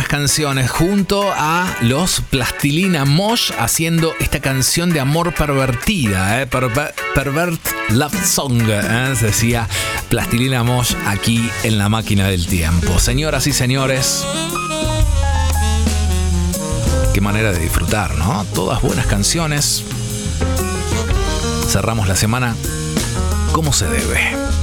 buenas canciones junto a los Plastilina Mosh haciendo esta canción de amor pervertida, Pervert Love Song, se decía Plastilina Mosh aquí en La Máquina del Tiempo. Señoras y señores, qué manera de disfrutar, ¿no? Todas buenas canciones. Cerramos la semana como se debe.